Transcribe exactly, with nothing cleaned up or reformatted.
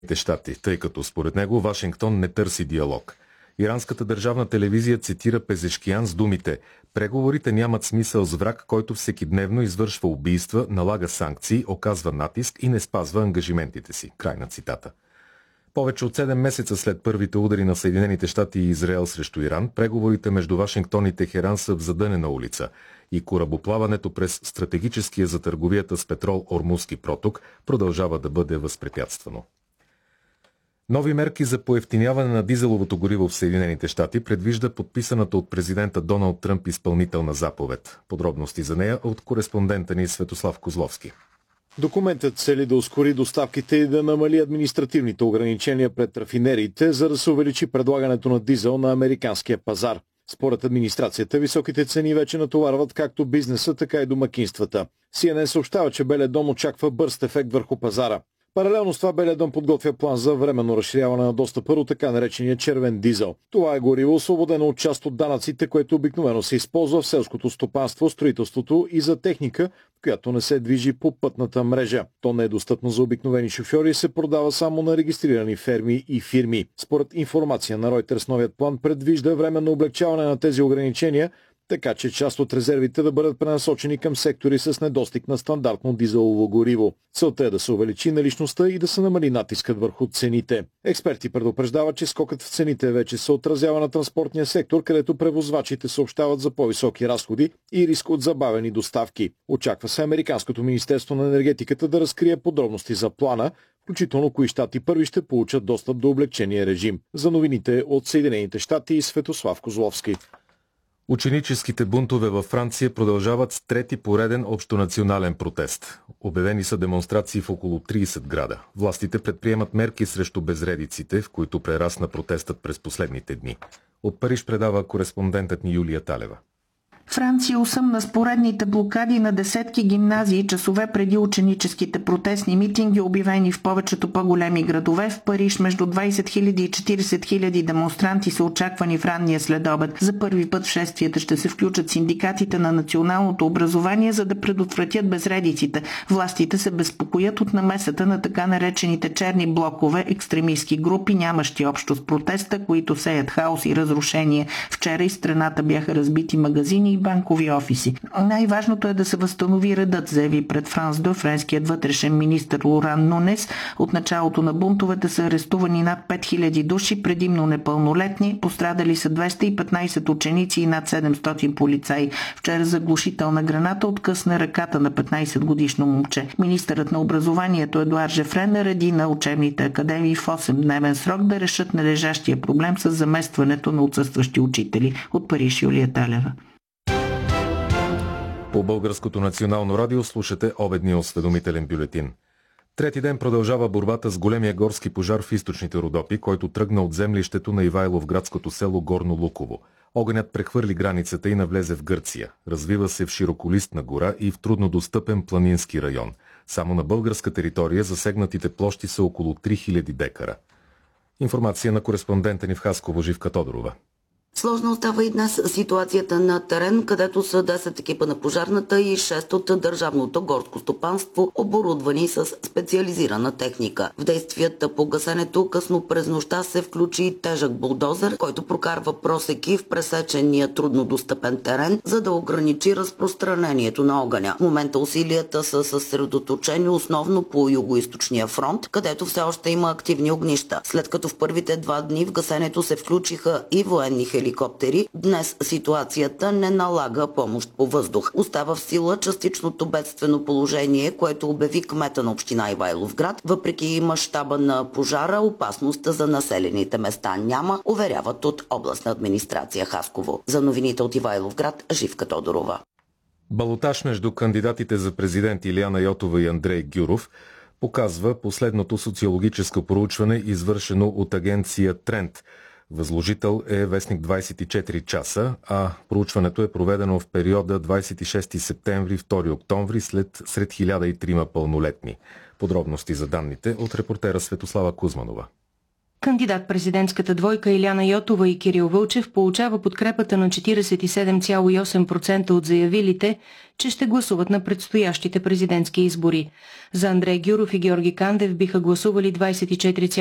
щати, тъй като според него Вашингтон не търси диалог. Иранската държавна телевизия цитира Пезешкиян с думите: "Преговорите нямат смисъл с враг, който всекидневно извършва убийства, налага санкции, оказва натиск и не спазва ангажиментите си." Край на цитата. Повече от седем месеца след първите удари на Съединените щати и Израел срещу Иран, преговорите между Вашингтон и Техеран са в задънена улица и корабоплаването през стратегическия за търговията с петрол Ормузски проток продължава да бъде възпрепятствано. Нови мерки за поевтиняване на дизеловото гориво в Съединените щати предвижда подписаната от президента Доналд Тръмп изпълнителна заповед. Подробности за нея от кореспондента ни Светослав Козловски. Документът цели да ускори доставките и да намали административните ограничения пред рафинериите, за да се увеличи предлагането на дизел на американския пазар. Според администрацията, високите цени вече натоварват както бизнеса, така и домакинствата. Си Ен Ен съобщава, че Белия дом очаква бърз ефект върху пазара. Паралелно с това Белия дом подготвя план за временно разширяване на достъпа до така наречения червен дизел. Това е гориво, освободено от част от данъците, което обикновено се използва в селското стопанство, строителството и за техника, която не се движи по пътната мрежа. То не е достъпно за обикновени шофьори и се продава само на регистрирани ферми и фирми. Според информация на Reuters, новият план предвижда временно облегчаване на тези ограничения, така че част от резервите да бъдат пренасочени към сектори с недостиг на стандартно дизелово гориво. Целта е да се увеличи наличността и да се намали натискът върху цените. Експерти предупреждават, че скокът в цените вече се отразява на транспортния сектор, където превозвачите съобщават за по-високи разходи и риск от забавени доставки. Очаква се Американското министерство на енергетиката да разкрие подробности за плана, включително кои щати първи ще получат достъп до облегчения режим. За новините от Съединените щати и Светослав Козловски. Ученическите бунтове във Франция продължават с трети пореден общонационален протест. Обявени са демонстрации в около трийсет града. Властите предприемат мерки срещу безредиците, в които прерасна протестът през последните дни. От Париж предава кореспондентът ни Юлия Талева. Франция осъмна с поредните блокади на десетки гимназии часове преди ученическите протестни митинги, обявени в повечето по-големи градове. В Париж между двайсет хиляди и четирийсет хиляди демонстранти са очаквани в ранния следобед. За първи път в шествията ще се включат синдикатите на националното образование, за да предотвратят безредиците. Властите се безпокоят от намесата на така наречените черни блокове, екстремистски групи, нямащи общо с протеста, които сеят хаос и разрушение. Вчера из страната бяха разбити магазини и банкови офиси. Най-важното е да се възстанови редът, заяви пред Франс две френският вътрешен министър Лоран Нунес. От началото на бунтовете са арестувани над пет хиляди души, предимно непълнолетни. Пострадали са двеста и петнайсет ученици и над седемстотин полицаи. Вчера заглушителна граната откъсна ръката на петнайсетгодишно момче. Министърът на образованието Едуар Жефрен нареди на учебните академии в осемдневен срок да решат належащия проблем с заместването на отсъстващи учители. От Париж, Юлия Талева. По Българското национално радио слушате обедния осведомителен бюлетин. Трети ден продължава борбата с големия горски пожар в източните Родопи, който тръгна от землището на Ивайловградското село Горно Луково. Огънят прехвърли границата и навлезе в Гърция. Развива се в широколистна гора и в труднодостъпен планински район. Само на българска територия засегнатите площи са около три хиляди декара. Информация на кореспондента ни в Хасково Живка Тодорова. Сложна остава и днес ситуацията на терен, където са десет екипа на пожарната и шест от държавното горско стопанство, оборудвани с специализирана техника. В действията по гасенето късно през нощта се включи тежък булдозер, който прокарва просеки в пресечения труднодостъпен терен, за да ограничи разпространението на огъня. В момента усилията са съсредоточени основно по югоизточния фронт, където все още има активни огнища. След като в първите два дни в гасенето се включиха и военни хеликоптери, днес ситуацията не налага помощ по въздух. Остава в сила частичното бедствено положение, което обяви кмета на община Ивайловград. Въпреки мащаба на пожара, опасността за населените места няма, уверяват от областна администрация Хасково. За новините от Ивайловград, Живка Тодорова. Балотаж между кандидатите за президент Илияна Йотова и Андрей Гюров показва последното социологическо проучване, извършено от агенция Тренд. Възложител е вестник двайсет и четири часа, а проучването е проведено в периода двайсет и шести септември – втори октомври след сред хиляда и трима пълнолетни. Подробности за данните от репортера Светослава Кузманова. Кандидат-президентската двойка Иляна Йотова и Кирил Вълчев получава подкрепата на четиридесет и седем цяло и осем процента от заявилите, че ще гласуват на предстоящите президентски избори. За Андрей Гюров и Георги Кандев биха гласували двадесет и четири